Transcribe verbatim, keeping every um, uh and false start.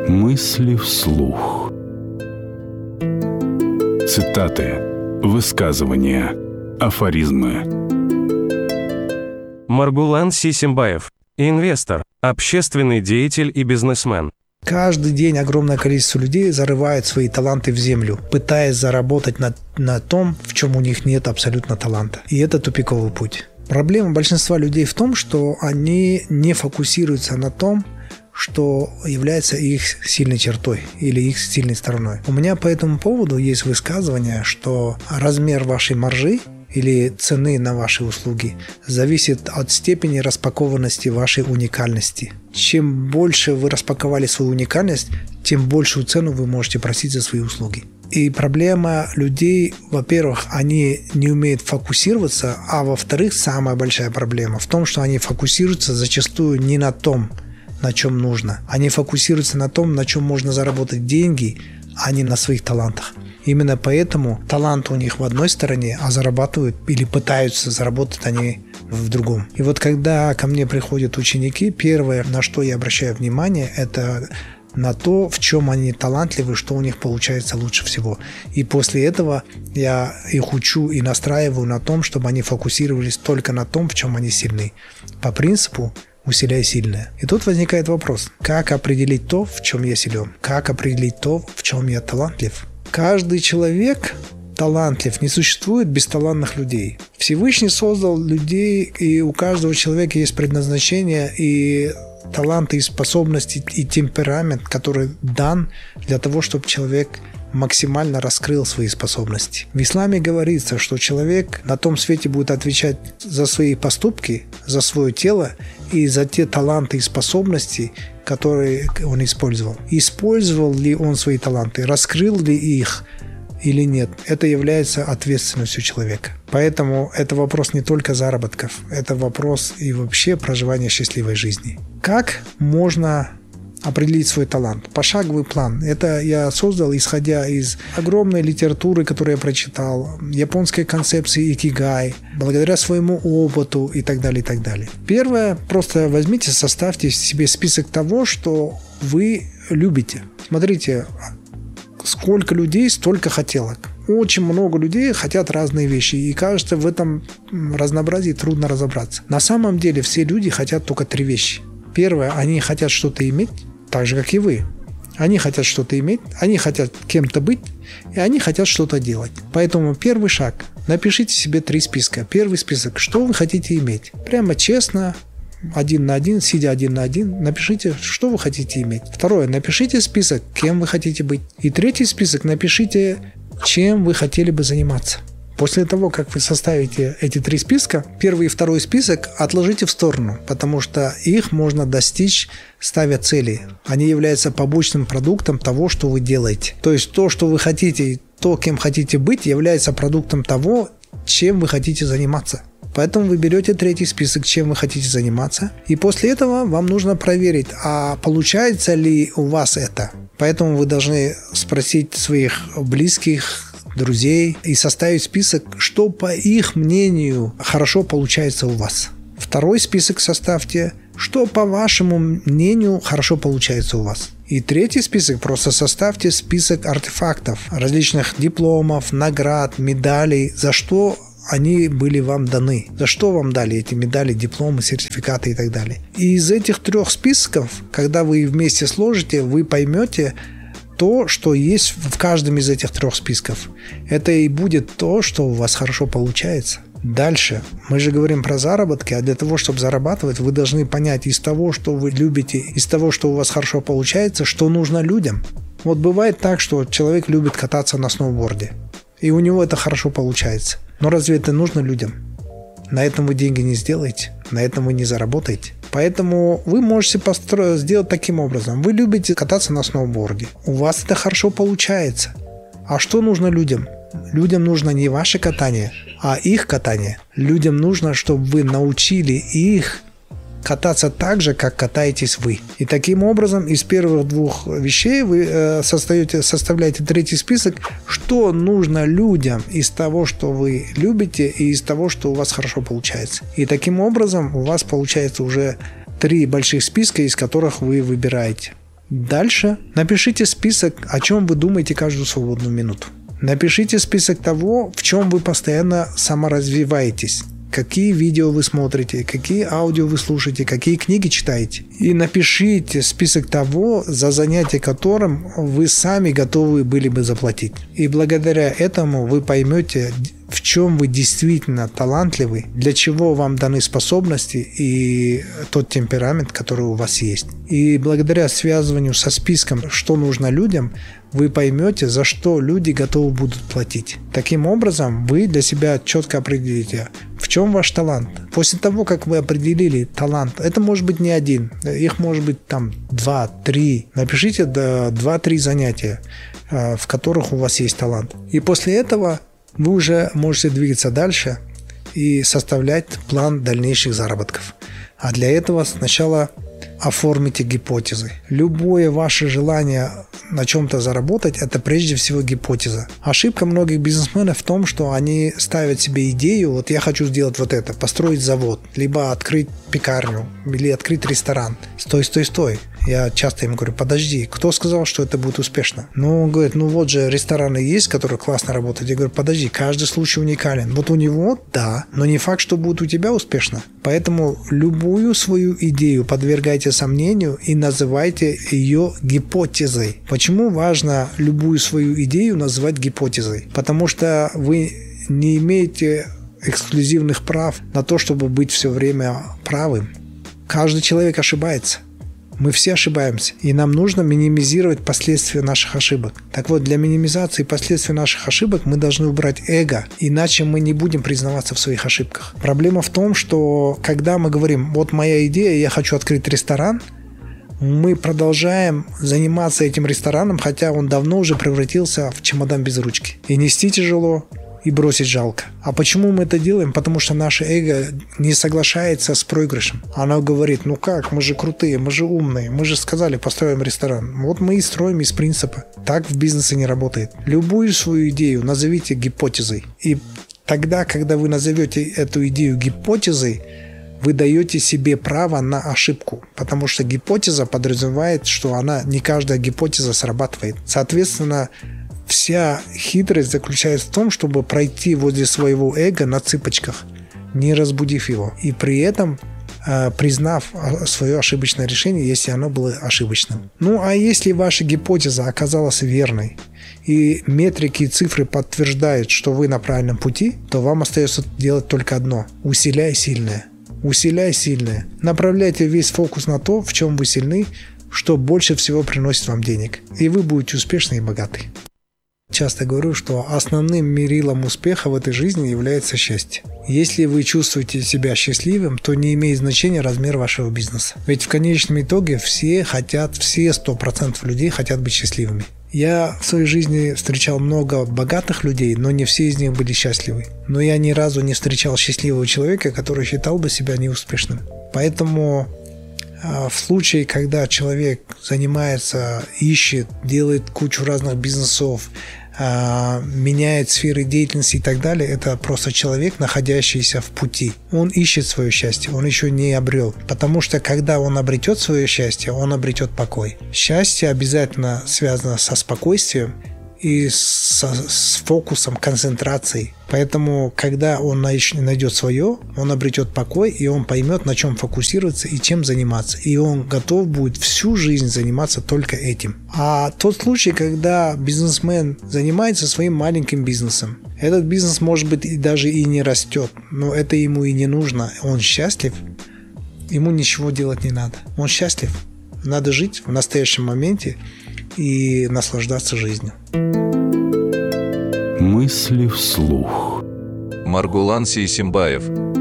Мысли вслух. Цитаты, высказывания, афоризмы. Маргулан Сисимбаев. Инвестор, общественный деятель и бизнесмен. Каждый день огромное количество людей зарывают свои таланты в землю, пытаясь заработать на, на том, в чем у них нет абсолютно таланта. И это тупиковый путь. Проблема большинства людей в том, что они не фокусируются на том, что является их сильной чертой или их сильной стороной. У меня по этому поводу есть высказывание, что размер вашей маржи или цены на ваши услуги зависит от степени распакованности вашей уникальности. Чем больше вы распаковали свою уникальность, тем большую цену вы можете просить за свои услуги. И проблема людей, во-первых, они не умеют фокусироваться, а во-вторых, самая большая проблема в том, что они фокусируются зачастую не на том, на чем нужно. Они фокусируются на том, на чем можно заработать деньги, а не на своих талантах. Именно поэтому талант у них в одной стороне, а зарабатывают или пытаются заработать они в другом. И вот когда ко мне приходят ученики, первое, на что я обращаю внимание, это на то, в чем они талантливы, что у них получается лучше всего. И после этого я их учу и настраиваю на том, чтобы они фокусировались только на том, в чем они сильны. По принципу «усиляй сильное». И тут возникает вопрос, как определить то, в чем я силен? Как определить то, в чем я талантлив? Каждый человек талантлив, не существует бесталантных людей. Всевышний создал людей, и у каждого человека есть предназначение, и таланты, и способности, и темперамент, который дан для того, чтобы человек максимально раскрыл свои способности. В исламе говорится, что человек на том свете будет отвечать за свои поступки, за свое тело и за те таланты и способности, которые он использовал. Использовал ли он свои таланты, раскрыл ли их или нет, это является ответственностью человека. Поэтому это вопрос не только заработков, это вопрос и вообще проживания счастливой жизни. Как можно определить свой талант? Пошаговый план. Это я создал, исходя из огромной литературы, которую я прочитал, японской концепции икигай, благодаря своему опыту и так далее, и так далее. Первое, просто возьмите, составьте себе список того, что вы любите. Смотрите, сколько людей, столько хотелок. Очень много людей хотят разные вещи, и кажется, в этом разнообразии трудно разобраться. На самом деле все люди хотят только три вещи. Первое, они хотят что-то иметь, так же, как и вы. Они хотят что-то иметь, они хотят кем-то быть, и они хотят что-то делать. Поэтому первый шаг. Напишите себе три списка. Первый список, что вы хотите иметь. Прямо честно, один на один, сидя один на один, напишите, что вы хотите иметь. Второе, напишите список, кем вы хотите быть. И третий список, напишите, чем вы хотели бы заниматься. После того, как вы составите эти три списка, первый и второй список отложите в сторону, потому что их можно достичь, ставя цели. Они являются побочным продуктом того, что вы делаете. То есть то, что вы хотите, то, кем хотите быть, является продуктом того, чем вы хотите заниматься. Поэтому вы берете третий список, чем вы хотите заниматься, и после этого вам нужно проверить, а получается ли у вас это. Поэтому вы должны спросить своих близких, друзей и составить список, что по их мнению хорошо получается у вас. Второй список составьте, что по вашему мнению хорошо получается у вас. И третий список, просто составьте список артефактов, различных дипломов, наград, медалей, за что они были вам даны, за что вам дали эти медали, дипломы, сертификаты и так далее. И из этих трех списков, когда вы вместе сложите, вы поймете то, что есть в каждом из этих трех списков. Это и будет то, что у вас хорошо получается. Дальше. Мы же говорим про заработки, а для того, чтобы зарабатывать, вы должны понять из того, что вы любите, из того, что у вас хорошо получается, что нужно людям. Вот бывает так, что человек любит кататься на сноуборде, и у него это хорошо получается. Но разве это нужно людям? На этом вы деньги не сделаете, на этом вы не заработаете. Поэтому вы можете построить, сделать таким образом. Вы любите кататься на сноуборде. У вас это хорошо получается. А что нужно людям? Людям нужно не ваше катание, а их катание. Людям нужно, чтобы вы научили их кататься так же, как катаетесь вы. И таким образом из первых двух вещей вы э, создаете, составляете третий список, что нужно людям из того, что вы любите, и из того, что у вас хорошо получается. И таким образом у вас получается уже три больших списка, из которых вы выбираете. Дальше напишите список, о чем вы думаете каждую свободную минуту. Напишите список того, в чем вы постоянно саморазвиваетесь. Какие видео вы смотрите, какие аудио вы слушаете, какие книги читаете. И напишите список того, за занятие которым вы сами готовы были бы заплатить. И благодаря этому вы поймете, в чем вы действительно талантливы, для чего вам даны способности и тот темперамент, который у вас есть. И благодаря связыванию со списком, что нужно людям, вы поймете, за что люди готовы будут платить. Таким образом, вы для себя четко определите, в чем ваш талант. После того, как вы определили талант, это может быть не один, их может быть там два, три. Напишите два-три занятия, в которых у вас есть талант. И после этого вы уже можете двигаться дальше и составлять план дальнейших заработков. А для этого сначала оформите гипотезы. Любое ваше желание на чем-то заработать – это прежде всего гипотеза. Ошибка многих бизнесменов в том, что они ставят себе идею, вот я хочу сделать вот это, построить завод, либо открыть пекарню, или открыть ресторан. Стой, стой, стой. Я часто им говорю, подожди, кто сказал, что это будет успешно? Ну, он говорит, ну вот же рестораны есть, которые классно работают. Я говорю, подожди, каждый случай уникален. Вот у него, да, но не факт, что будет у тебя успешно. Поэтому любую свою идею подвергайте сомнению и называйте ее гипотезой. Почему важно любую свою идею называть гипотезой? Потому что вы не имеете эксклюзивных прав на то, чтобы быть все время правым. Каждый человек ошибается. Мы все ошибаемся, и нам нужно минимизировать последствия наших ошибок. Так вот, для минимизации последствий наших ошибок мы должны убрать эго, иначе мы не будем признаваться в своих ошибках. Проблема в том, что когда мы говорим, вот моя идея, я хочу открыть ресторан, мы продолжаем заниматься этим рестораном, хотя он давно уже превратился в чемодан без ручки. И нести тяжело, и бросить жалко. А почему мы это делаем? Потому что наше эго не соглашается с проигрышем. Оно говорит, ну как, мы же крутые, мы же умные, мы же сказали, построим ресторан. Вот мы и строим из принципа. Так в бизнесе не работает. Любую свою идею назовите гипотезой. И тогда, когда вы назовете эту идею гипотезой, вы даете себе право на ошибку, потому что гипотеза подразумевает, что она, не каждая гипотеза срабатывает. Соответственно, вся хитрость заключается в том, чтобы пройти возле своего эго на цыпочках, не разбудив его, и при этом э, признав свое ошибочное решение, если оно было ошибочным. Ну а если ваша гипотеза оказалась верной, и метрики и цифры подтверждают, что вы на правильном пути, то вам остается делать только одно – усиляй сильное. Усиляй сильное. Направляйте весь фокус на то, в чем вы сильны, что больше всего приносит вам денег, и вы будете успешны и богаты. Часто говорю, что основным мерилом успеха в этой жизни является счастье. Если вы чувствуете себя счастливым, то не имеет значения размер вашего бизнеса. Ведь в конечном итоге все хотят, все сто процентов людей хотят быть счастливыми. Я в своей жизни встречал много богатых людей, но не все из них были счастливы. Но я ни разу не встречал счастливого человека, который считал бы себя неуспешным. Поэтому в случае, когда человек занимается, ищет, делает кучу разных бизнесов, меняет сферы деятельности и так далее, это просто человек, находящийся в пути. Он ищет свое счастье, он еще не обрел. Потому что когда он обретет свое счастье, он обретет покой. Счастье обязательно связано со спокойствием и со, с фокусом, концентрацией. Поэтому, когда он найдет свое, он обретет покой, и он поймет, на чем фокусироваться и чем заниматься. И он готов будет всю жизнь заниматься только этим. А тот случай, когда бизнесмен занимается своим маленьким бизнесом, этот бизнес, может быть, и даже и не растет, но это ему и не нужно. Он счастлив, ему ничего делать не надо. Он счастлив. Надо жить в настоящем моменте и наслаждаться жизнью. Мысли вслух. Маргулан Сейсимбаев